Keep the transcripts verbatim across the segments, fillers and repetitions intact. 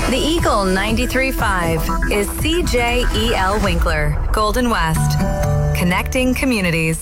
The Eagle ninety-three point five is C J E L Winkler, Golden West. Connecting communities.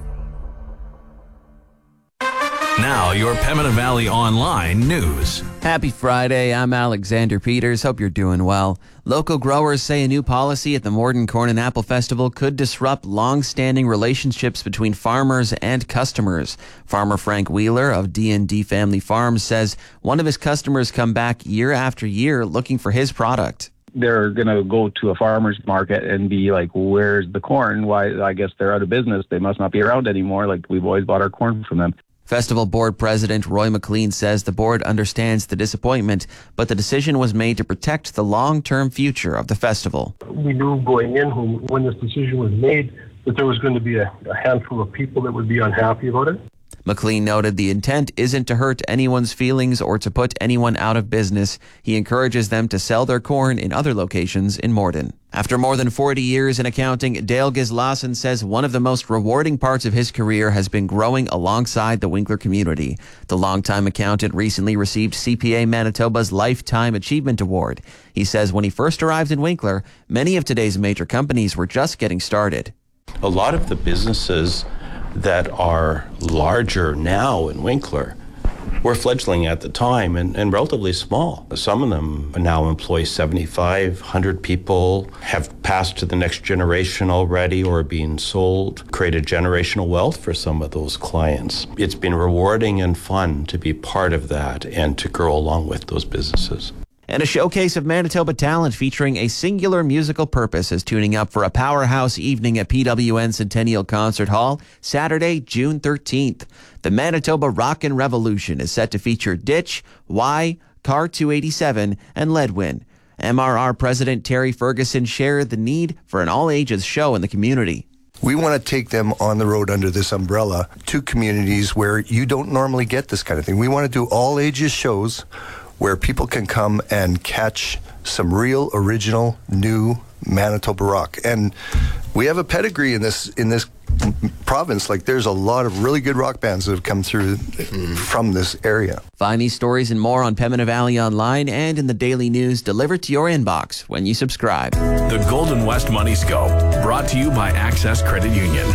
Now, your Pembina Valley Online news. Happy Friday. I'm Alexander Peters. Hope you're doing well. Local growers say a new policy at the Morden Corn and Apple Festival could disrupt long-standing relationships between farmers and customers. Farmer Frank Wheeler of D and D Family Farms says one of his customers come back year after year looking for his product. They're going to go to a farmer's market and be like, where's the corn? Why? I guess they're out of business. They must not be around anymore. Like, we've always bought our corn from them. Festival Board President Roy McLean says the board understands the disappointment, but the decision was made to protect the long-term future of the festival. We knew going in when this decision was made that there was going to be a, a handful of people that would be unhappy about it. McLean noted the intent isn't to hurt anyone's feelings or to put anyone out of business. He encourages them to sell their corn in other locations in Morden. After more than forty years in accounting, Dale Gislason says one of the most rewarding parts of his career has been growing alongside the Winkler community. The longtime accountant recently received C P A Manitoba's Lifetime Achievement Award. He says when he first arrived in Winkler, many of today's major companies were just getting started. A lot of the businesses that are larger now in Winkler were fledgling at the time and, and relatively small. Some of them now employ seventy-five, one hundred people, have passed to the next generation already or are being sold, created generational wealth for some of those clients. It's been rewarding and fun to be part of that and to grow along with those businesses. And a showcase of Manitoba talent featuring a singular musical purpose is tuning up for a powerhouse evening at P W N Centennial Concert Hall, Saturday, June thirteenth. The Manitoba Rockin' Revolution is set to feature Ditch, Y, Car two eighty-seven, and Ledwin. M R R President Terry Ferguson shared the need for an all-ages show in the community. We want to take them on the road under this umbrella to communities where you don't normally get this kind of thing. We want to do all-ages shows where people can come and catch some real, original, new Manitoba rock. And we have a pedigree in this in this province. Like, there's a lot of really good rock bands that have come through mm. from this area. Find these stories and more on Pembina Valley Online and in the daily news delivered to your inbox when you subscribe. The Golden West Money Scope, brought to you by Access Credit Union.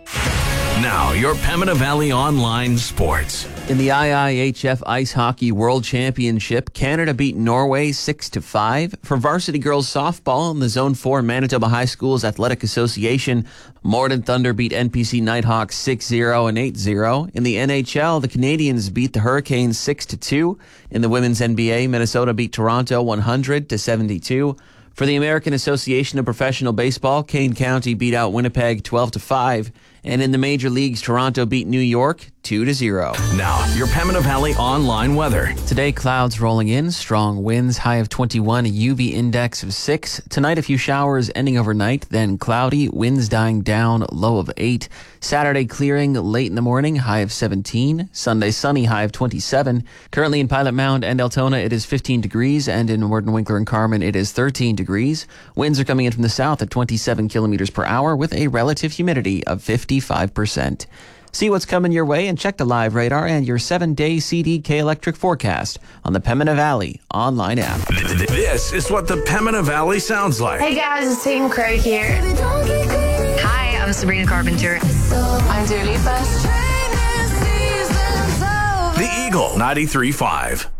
Now, your Pembina Valley Online Sports. In the I I H F Ice Hockey World Championship, Canada beat Norway six to five. For varsity girls softball in the Zone four Manitoba High Schools Athletic Association, Morden Thunder beat N P C Nighthawks six zero and eight zero. In the N H L, the Canadians beat the Hurricanes six to two. In the Women's N B A, Minnesota beat Toronto one hundred to seventy-two. For the American Association of Professional Baseball, Kane County beat out Winnipeg twelve to five. And in the major leagues, Toronto beat New York two to zero. Now, your Pembina Valley Online weather. Today, clouds rolling in, strong winds, high of twenty-one, a U V index of six. Tonight, a few showers ending overnight, then cloudy, winds dying down, low of eight. Saturday, clearing late in the morning, high of seventeen. Sunday, sunny, high of twenty-seven. Currently in Pilot Mound and Altona, it is fifteen degrees, and in Morden, Winkler, and Carman, it is thirteen degrees. Winds are coming in from the south at twenty-seven kilometers per hour with a relative humidity of fifty-five percent. See what's coming your way and check the live radar and your seven-day C D K electric forecast on the Pembina Valley online app. This is what the Pembina Valley sounds like. Hey guys, it's Tatum Craig here. Hi, I'm Sabrina Carpenter. I'm Dua Lipa. The Eagle ninety-three point five.